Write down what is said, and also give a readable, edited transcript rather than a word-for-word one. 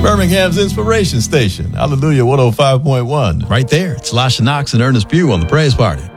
Birmingham's Inspiration Station. Hallelujah 105.1. Right there. It's Lasha Knox and Ernest Pugh on the Praise Party.